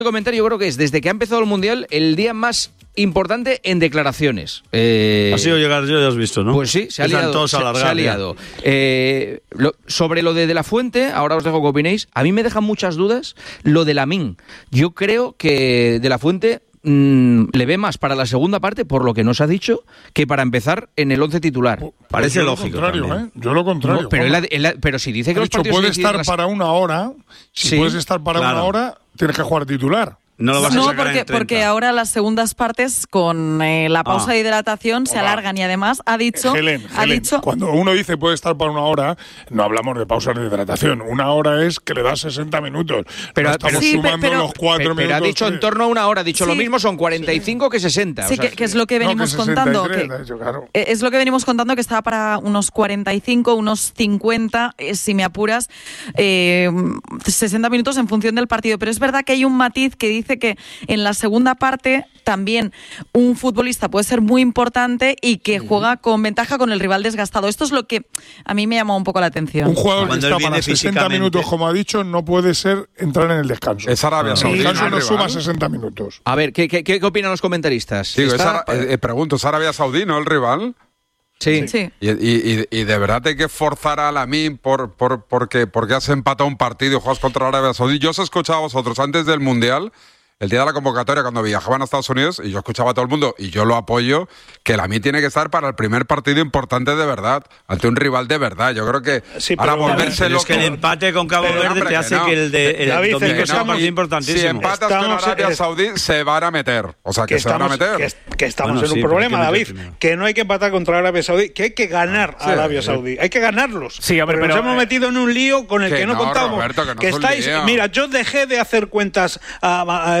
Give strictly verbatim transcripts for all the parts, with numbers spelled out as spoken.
comentario yo creo que es, desde que ha empezado el Mundial, el día más importante en declaraciones. Eh, ha sido llegar yo, ya has visto, ¿no? Pues sí, se ha liado. Se, alargar, se ha liado. Eh, lo, sobre lo de De La Fuente, ahora os dejo que opinéis, a mí me dejan muchas dudas lo de Lamine. Yo creo que De La Fuente mmm, le ve más para la segunda parte, por lo que nos ha dicho, que para empezar en el once titular. Pues Parece yo lógico. Lo contrario, ¿eh? Yo lo contrario. No, pero, él, él, pero si dice que ha los dicho, partidos puede estar las... para una hora. Si sí, puedes estar para claro. una hora, tienes que jugar titular. No, lo vas no a sacar porque, en porque ahora las segundas partes con eh, la pausa ah. de hidratación se Hola. alargan y además ha dicho, Helen, ha Helen, dicho cuando uno dice puede estar para una hora, no hablamos de pausa de hidratación. Una hora es que le das sesenta minutos. Pero no estamos sí, sumando pero, los cuatro pero, minutos. Pero ha dicho que... en torno a una hora, ha dicho sí. lo mismo, son cuarenta y cinco sí. que sesenta. Sí, o sea, que, que es lo que venimos no, que contando. sesenta y tres, que, hecho, claro. Es lo que venimos contando, que estaba para unos cuarenta y cinco, unos cincuenta, eh, si me apuras, eh, sesenta minutos en función del partido. Pero es verdad que hay un matiz que dice que en la segunda parte también un futbolista puede ser muy importante y que juega con ventaja con el rival desgastado. Esto es lo que a mí me llamó un poco la atención. Un jugador Cuando que está para sesenta minutos, como ha dicho, no puede ser entrar en el descanso. Es Arabia Saudí. El descanso no suma sesenta minutos. A ver, ¿qué, qué, qué opinan los comentaristas? Digo, ¿Está... es Ara- eh, pregunto, ¿es Arabia Saudí, no el rival? Sí. sí. Y, y, y de verdad hay que forzar a Lamine por, por, porque, porque has empatado un partido y juegas contra Arabia Saudí. Yo os he escuchado a vosotros antes del Mundial, el día de la convocatoria, cuando viajaban a Estados Unidos, y yo escuchaba a todo el mundo, y yo lo apoyo, que Lamine tiene que estar para el primer partido importante de verdad, ante un rival de verdad. Yo creo que sí, ahora volverse loco... Es que el empate con Cabo pero, Verde hombre, te hace que, no. que el de el David, domingo que sea un partido importantísimo. Si empatas estamos, con Arabia es, Saudí, se van a meter. O sea, que, que se estamos, van a meter. Que, que estamos bueno, en un sí, problema, David, primero. que no hay que empatar contra Arabia Saudí, que hay que ganar sí, a Arabia sí. Saudí. Hay que ganarlos. Sí, hombre, pero pero nos hemos metido en un lío con el que, que no, no contábamos. Roberto, que no que es un estáis, lío. mira, yo dejé de hacer cuentas a, a,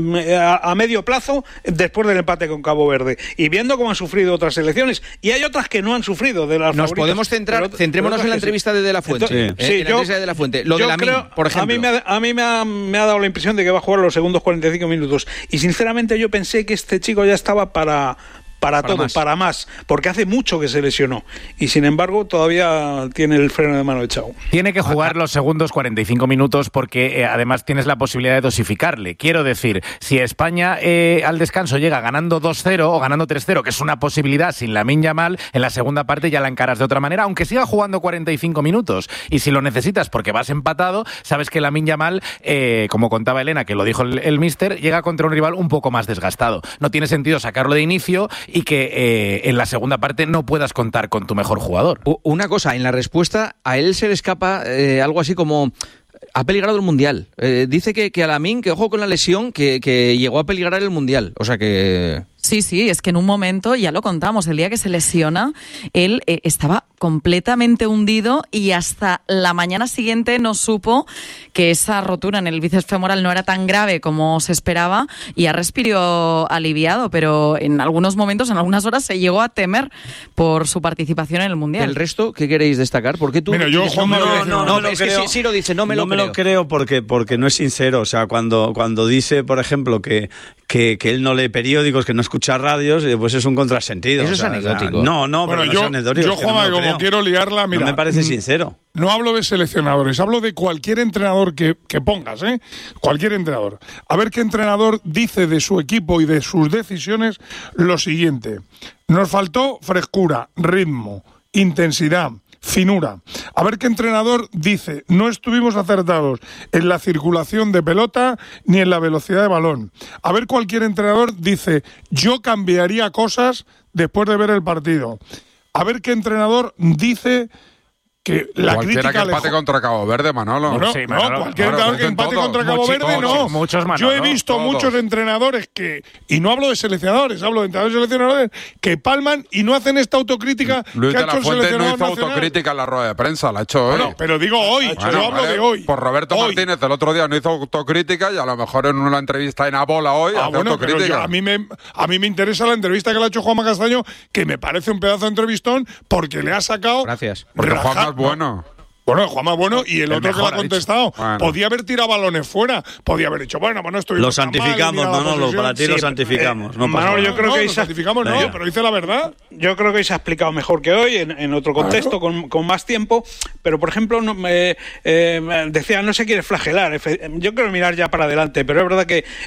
a, a medio plazo después del empate con Cabo Verde y viendo cómo han sufrido otras selecciones, y hay otras que no han sufrido de las Nos favoritas, podemos centrar, pero, centrémonos pero en la sí. entrevista de De La Fuente. Entonces, eh, sí, en la yo, entrevista de De La Fuente. Lo de Lamine, creo, por ejemplo. A mí, me ha, a mí me, ha, me ha dado la impresión de que va a jugar los segundos cuarenta y cinco minutos. Y sinceramente yo pensé que este chico ya estaba para... Para, para todo, más. para más, porque hace mucho que se lesionó y sin embargo todavía tiene el freno de mano echado. Tiene que jugar los segundos cuarenta y cinco minutos porque eh, además tienes la posibilidad de dosificarle. Quiero decir, si España eh, al descanso llega ganando dos cero o ganando tres cero, que es una posibilidad sin Lamine Yamal, en la segunda parte ya la encaras de otra manera, aunque siga jugando cuarenta y cinco minutos. Y si lo necesitas porque vas empatado, sabes que Lamine Yamal, eh, como contaba Elena, que lo dijo el, el míster, llega contra un rival un poco más desgastado. No tiene sentido sacarlo de inicio y que eh, en la segunda parte no puedas contar con tu mejor jugador. Una cosa, en la respuesta a él se le escapa eh, algo así como... Ha peligrado el Mundial. Eh, dice que, que a Lamine, que ojo con la lesión, que, que llegó a peligrar el Mundial. O sea que... Sí, sí, es que en un momento, ya lo contamos, el día que se lesiona, él eh, estaba completamente hundido y hasta la mañana siguiente no supo que esa rotura en el bíceps femoral no era tan grave como se esperaba y ha respirado aliviado, pero en algunos momentos, en algunas horas, se llegó a temer por su participación en el Mundial. ¿El resto qué queréis destacar? ¿Por qué tú...? Mira, yo, Juan, no, no, no, no, no, es que sí, sí lo dice, no me no lo me creo. lo creo porque, porque no es sincero. O sea, cuando, cuando dice, por ejemplo, que, que, que él no lee periódicos, que no escucha radios, pues es un contrasentido. Eso o sea, es anecdótico. No, no, bueno, pero yo, no es anecdótico. yo es que Juanma, no como creo. quiero liarla, mira... No me parece sincero. No hablo de seleccionadores, hablo de cualquier entrenador que, que pongas, ¿eh? Cualquier entrenador. A ver qué entrenador dice de su equipo y de sus decisiones lo siguiente. Nos faltó frescura, ritmo, intensidad, finura. A ver qué entrenador dice, no estuvimos acertados en la circulación de pelota ni en la velocidad de balón. A ver cualquier entrenador dice, yo cambiaría cosas después de ver el partido. A ver qué entrenador dice que la cualquiera crítica que empate le... contra Cabo Verde, Manolo. No, no, Sí, no Manolo. cualquier Manolo, entrenador que empate todo. contra Cabo Mucho, Verde, mucho, no. muchos, Manolo, Yo he visto todos. muchos entrenadores que, y no hablo de seleccionadores, hablo de entrenadores y seleccionadores, que palman y no hacen esta autocrítica Luis que ha de hecho la el Fuente no seleccionador hizo nacional. autocrítica en la rueda de prensa, la ha hecho hoy. Bueno, pero digo hoy, Bueno, yo hablo vale, de hoy. Por Roberto Hoy. Martínez el otro día no hizo autocrítica y a lo mejor en una entrevista en Abola hoy Ah, hace bueno, pero autocrítica. yo- a, mí me, a mí me interesa la entrevista que le ha hecho Juanma Castaño, que me parece un pedazo de entrevistón porque le ha sacado... Gracias. Porque rajar- Juanma es bueno. Bueno, Juanma, bueno, y el, El otro mejor, que le ha contestado, bueno. podía haber tirado balones fuera, podía haber dicho, bueno, bueno, estoy Lo santificamos, Manolo, para ti Sí, lo santificamos. eh, no pasa Manolo, nada. yo creo no, que lo esa- santificamos, no, Venga. pero dice la verdad. Yo creo que hoy se ha explicado mejor que hoy, en, en otro contexto, Claro. con, con más tiempo. Pero, por ejemplo, no, me, eh, decía, no se quiere flagelar. Efe- Yo quiero mirar ya para adelante, pero es verdad que